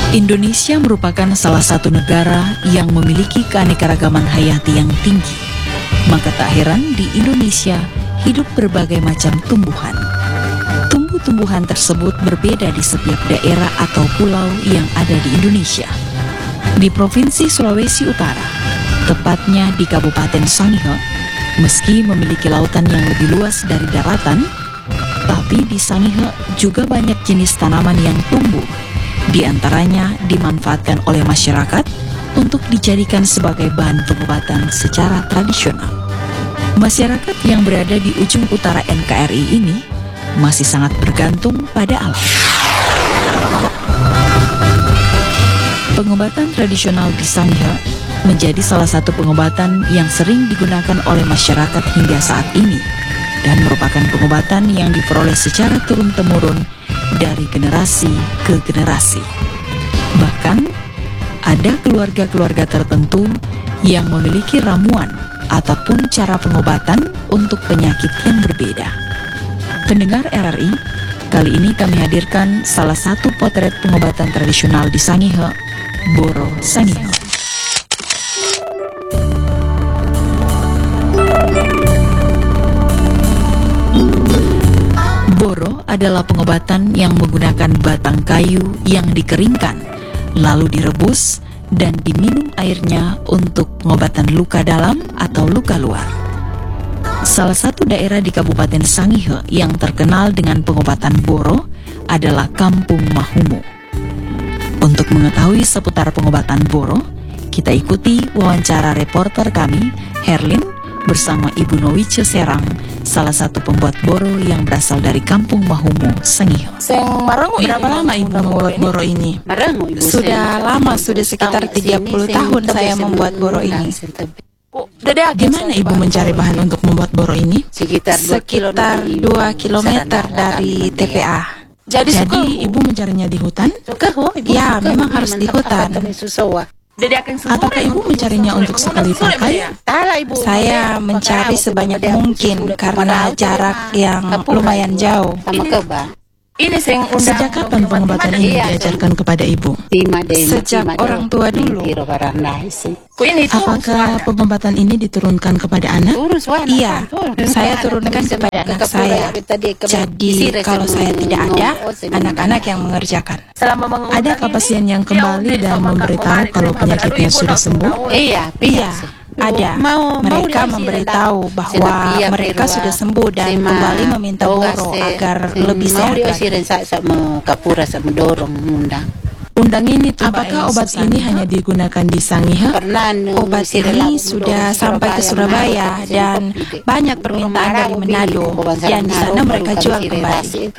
Indonesia merupakan salah satu negara yang memiliki keanekaragaman hayati yang tinggi. Maka tak heran di Indonesia hidup berbagai macam tumbuhan. Tumbuh-tumbuhan tersebut berbeda di setiap daerah atau pulau yang ada di Indonesia. Di Provinsi Sulawesi Utara, tepatnya di Kabupaten Sangihe, meski memiliki lautan yang lebih luas dari daratan, tapi di Sangihe juga banyak jenis tanaman yang tumbuh. Di antaranya dimanfaatkan oleh masyarakat untuk dijadikan sebagai bahan pengobatan secara tradisional. Masyarakat yang berada di ujung utara NKRI ini masih sangat bergantung pada alam. Pengobatan tradisional di Sangihe menjadi salah satu pengobatan yang sering digunakan oleh masyarakat hingga saat ini dan merupakan pengobatan yang diperoleh secara turun-temurun dari generasi ke generasi. Bahkan, ada keluarga-keluarga tertentu yang memiliki ramuan ataupun cara pengobatan untuk penyakit yang berbeda. Pendengar RRI, kali ini kami hadirkan salah satu potret pengobatan tradisional di Sangihe, Boro Sangihe. Boro adalah pengobatan yang menggunakan batang kayu yang dikeringkan, lalu direbus dan diminum airnya untuk pengobatan luka dalam atau luka luar. Salah satu daerah di Kabupaten Sangihe yang terkenal dengan pengobatan Boro adalah Kampung Mahumu. Untuk mengetahui seputar pengobatan Boro, kita ikuti wawancara reporter kami, Herlin, bersama Ibu Nowice Serang, salah satu pembuat Boro yang berasal dari Kampung Mahumu, Sangihe. Berapa lama Ibu membuat Boro ini? Sudah lama, sudah sekitar 30 tahun saya membuat Boro ini. Gimana Ibu mencari bahan untuk membuat Boro ini? Sekitar 2 kilometer dari TPA. Jadi Ibu mencarinya di hutan? Ya, memang harus di hutan. Ataukah Ibu mencarinya untuk sekali pakai? Saya mencari sebanyak mungkin karena jarak yang lumayan jauh. Sejak kapan pengobatan ini diajarkan kepada Ibu? Sejak orang tua dulu. Apakah pengobatan ini diturunkan kepada anak? Iya, saya turunkan kepada anak saya. Jadi kalau saya tidak ada, anak-anak yang mengerjakan. Adakah pasien yang kembali dan memberitahu kalau penyakitnya sudah sembuh? Iya, ada. Mereka memberitahu bahwa mereka sudah sembuh dan kembali meminta Boro agar lebih sehat lagi. Apakah obat ini hanya digunakan di Sangihe? Obat ini sudah sampai ke Surabaya dan banyak permintaan dari Manado, dan di sana mereka jual kembali.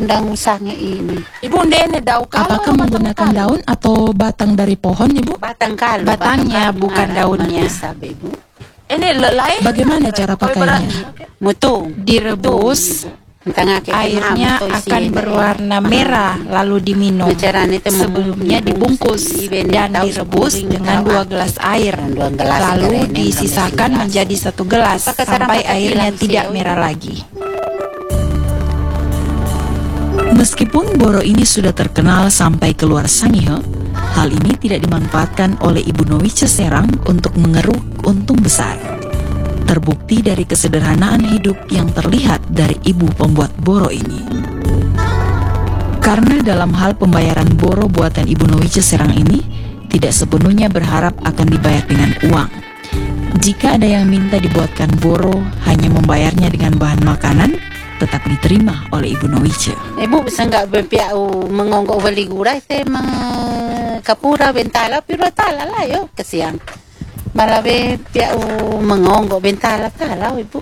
Apakah menggunakan daun atau batang dari pohon, Ibu? Batangnya, bukan daunnya. Bagaimana cara pakainya? Direbus, airnya akan berwarna merah lalu diminum. Sebelumnya dibungkus dan direbus dengan 2 gelas air, lalu disisakan menjadi 1 gelas sampai airnya tidak merah lagi. Meskipun Boro ini sudah terkenal sampai keluar Sangihe, hal ini tidak dimanfaatkan oleh Ibu Nowice Serang untuk mengeruk untung besar. Terbukti dari kesederhanaan hidup yang terlihat dari ibu pembuat Boro ini. Karena dalam hal pembayaran Boro buatan Ibu Nowice Serang ini tidak sepenuhnya berharap akan dibayar dengan uang. Jika ada yang minta dibuatkan Boro hanya membayarnya dengan bahan makanan, tetap diterima oleh Ibu Nowice. Ibu bisa nggak berpiau mengonggok beli gula saya kapura bentala piro tala lah yo kesian. Malah piau mengonggok bentala tala Ibu.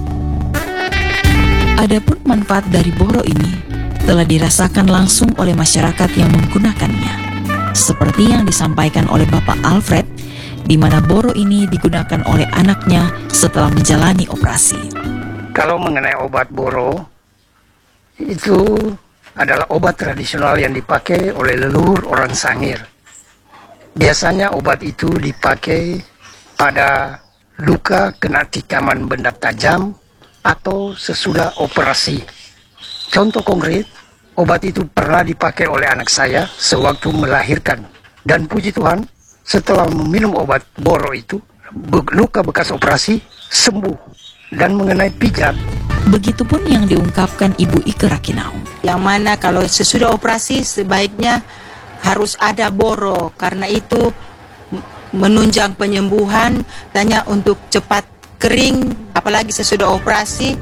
Adapun manfaat dari Boro ini telah dirasakan langsung oleh masyarakat yang menggunakannya. Seperti yang disampaikan oleh Bapak Alfred, di mana Boro ini digunakan oleh anaknya setelah menjalani operasi. Kalau mengenai obat Boro, itu adalah obat tradisional yang dipakai oleh leluhur orang Sangir. Biasanya obat itu dipakai pada luka kena tikaman benda tajam atau sesudah operasi. Contoh konkret, Obat itu pernah dipakai oleh anak saya sewaktu melahirkan. Dan puji Tuhan, setelah meminum obat boro itu, luka bekas operasi sembuh. Dan mengenai pijat, Begitupun yang diungkapkan Ibu Ike Rakinau. Yang mana kalau sesudah operasi sebaiknya harus ada boro, karena itu menunjang penyembuhan, tanya untuk cepat kering, apalagi sesudah operasi.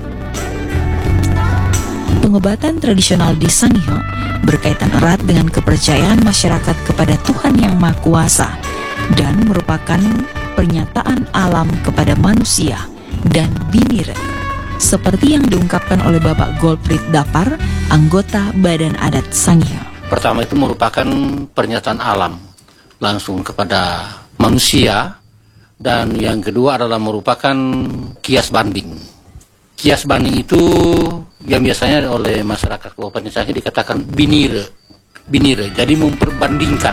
Pengobatan tradisional di Sangihe berkaitan erat dengan kepercayaan masyarakat kepada Tuhan Yang Maha Kuasa dan merupakan pernyataan alam kepada manusia dan binire. Seperti yang diungkapkan oleh Bapak Golprit Dapar, anggota Badan Adat Sangihe. Pertama itu merupakan pernyataan alam langsung kepada manusia, dan yang kedua adalah merupakan kias banding. Kias banding itu yang biasanya oleh masyarakat Kabupaten Sangihe dikatakan binire, jadi memperbandingkan.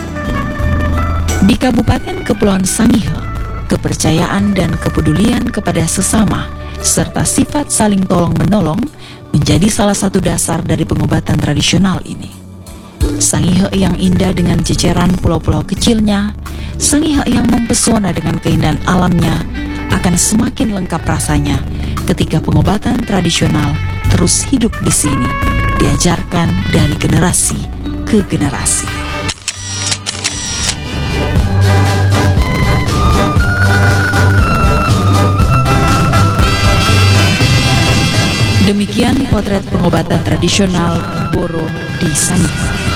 Di Kabupaten Kepulauan Sangihe, kepercayaan dan kepedulian kepada sesama serta sifat saling tolong-menolong menjadi salah satu dasar dari pengobatan tradisional ini. Sangihe yang indah dengan ceceran pulau-pulau kecilnya, Sangihe yang mempesona dengan keindahan alamnya akan semakin lengkap rasanya ketika pengobatan tradisional terus hidup di sini, diajarkan dari generasi ke generasi. Demikian potret pengobatan tradisional Boro di Sangihe.